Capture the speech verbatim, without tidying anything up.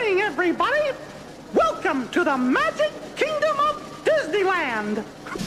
morning, everybody. Welcome to the Magic Kingdom of Disneyland.